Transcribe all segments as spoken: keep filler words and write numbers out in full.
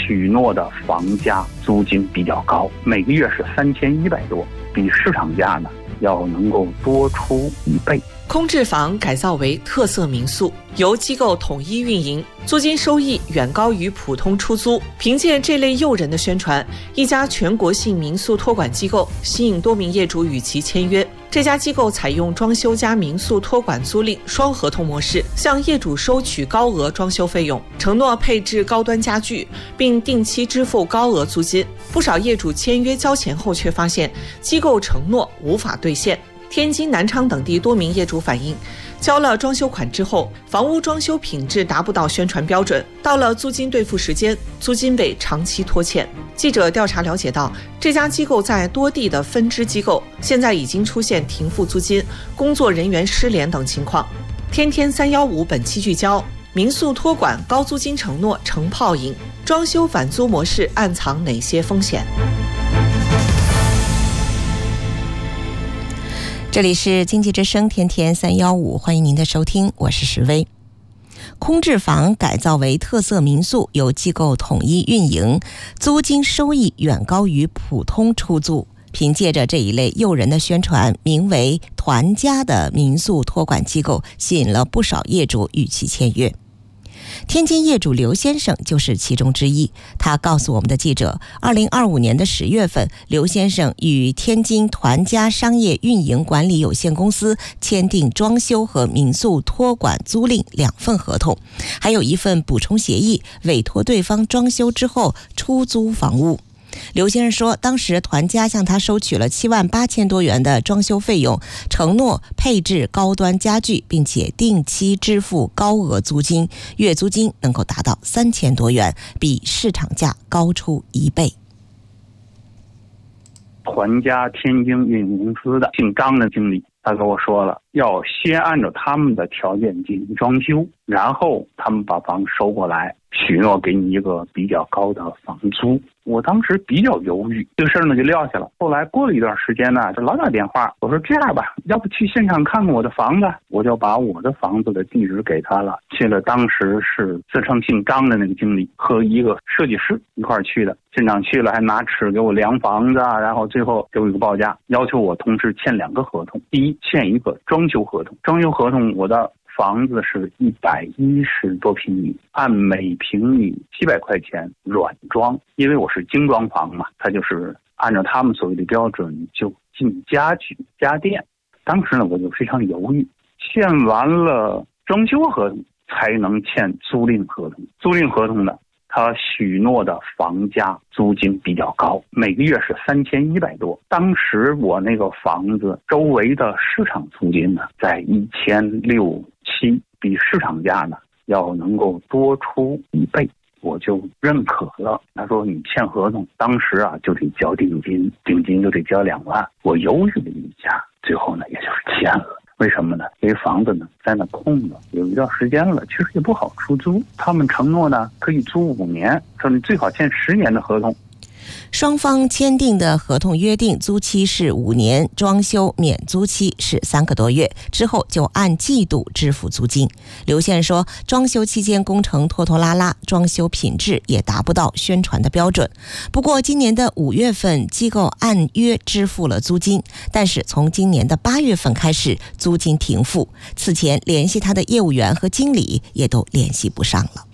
许诺的房价租金比较高，每个月是三千一百多，比市场价呢要能够多出一倍。 空置房改造为特色民宿，由机构统一运营，租金收益远高于普通出租。凭借这类诱人的宣传，一家全国性民宿托管机构吸引多名业主与其签约。这家机构采用装修加民宿托管租赁双合同模式，向业主收取高额装修费用，承诺配置高端家具，并定期支付高额租金。不少业主签约交钱后，却发现机构承诺无法兑现。天津、南昌等地多名业主反映，交了装修款之后，房屋装修品质达不到宣传标准，到了租金兑付时间，租金被长期拖欠。记者调查了解到，这家机构在多地的分支机构现在已经出现停付租金、工作人员失联等情况。天天三一五本期聚焦：民宿托管高租金承诺成泡影，装修反租模式暗藏哪些风险？ 这里是经济之声天天三一五，欢迎您的收听，我是石薇。空置房改造为特色民宿，由机构统一运营，租金收益远高于普通出租。凭借着这一类诱人的宣传，名为团家的民宿托管机构吸引了不少业主与其签约。天津业主刘先生就是其中之一。他告诉我们的记者，二零二五年的十月份，刘先生与天津团家商业运营管理有限公司签订装修和民宿托管租赁两份合同，还有一份补充协议，委托对方装修之后出租房屋。刘先生说，当时团家向他收取了七万八千多元的装修费用，承诺配置高端家具，并且定期支付高额租金，月租金能够达到三千多元，比市场价高出一倍。 团家天津运营公司的姓张的经理，他跟我说了，要先按照他们的条件进行装修，然后他们把房收过来，许诺给你一个比较高的房租。我当时比较犹豫，这个事儿呢就撂下了。后来过了一段时间呢，就老打电话，我说这样吧，要不去现场看看我的房子，我就把我的房子的地址给他了。去了，当时是自称姓张的那个经理和一个设计师一块儿去的。现场去了，还拿尺给我量房子，然后最后给我一个报价，要求我同时签两个合同。第一，签一个装修合同，装修合同我的房子是一百一十多平米，按每平米七百块钱软装，因为我是精装房嘛，它就是按照他们所谓的标准就进家具家电。当时呢我就非常犹豫，签完了装修合同才能签租赁合同。租赁合同呢，他许诺的房价租金比较高，每个月是三千一百多。当时我那个房子周围的市场租金呢，在一千六七，比市场价呢要能够多出一倍，我就认可了。他说你签合同，当时啊就得交定金，定金就得交两万。我犹豫了一下，最后呢也就是签了。为什么呢？因为房子呢在那空了有一段时间了，其实也不好出租。他们承诺呢可以租五年，说你最好签十年的合同。 双方签订的合同约定租期是五年，装修免租期是三个多月，之后就按季度支付租金。刘先生说，装修期间工程拖拖拉拉，装修品质也达不到宣传的标准。不过今年的五月份机构按约支付了租金，但是从今年的八月份开始租金停付，此前联系他的业务员和经理也都联系不上了。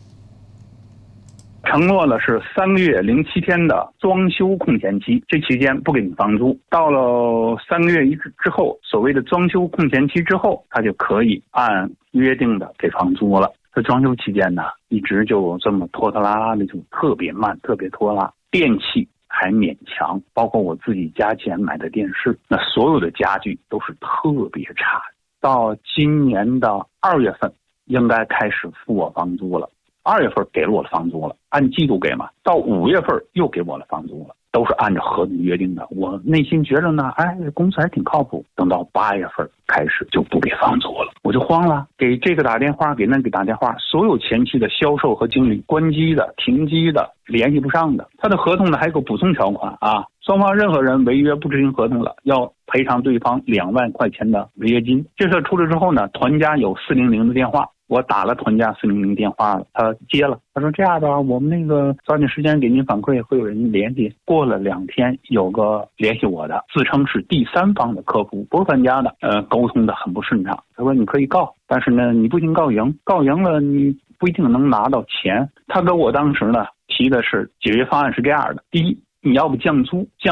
承诺的是三个月零七天的装修空闲期，这期间不给你房租。到了三个月一之后，所谓的装修空闲期之后，他就可以按约定的给房租了。这装修期间呢，一直就这么拖拖拉拉的，就特别慢，特别拖拉。电器还勉强，包括我自己加钱买的电视，那所有的家具都是特别差。到今年的二月份，应该开始付我房租了。二月份给了我的房租了，按季度给嘛。到五月份又给我的房租了，都是按照合同约定的。我内心觉着呢，哎，公司还挺靠谱。等到八月份开始就不给房租了，我就慌了，给这个打电话，给那个打电话，所有前期的销售和经理关机的、停机的、联系不上的。他的合同呢还有个补充条款啊，双方任何人违约不执行合同了，要赔偿对方两万块钱的违约金。这事出来之后呢，团家有四零零的电话。 我打了团家四零零电话了，他接了，他说这样吧，我们那个抓紧时间给您反馈，会有人联系。过了两天，有个联系我的，自称是第三方的客服，不是团家的，呃，沟通的很不顺畅。他说你可以告，但是呢，你不仅告赢，告赢了你不一定能拿到钱。他跟我当时呢提的是解决方案是这样的：第一，你要不降租降。